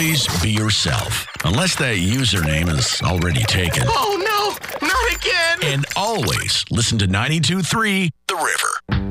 always be yourself. Unless that username is already taken. Oh, no, not again. And always listen to 92.3 The River.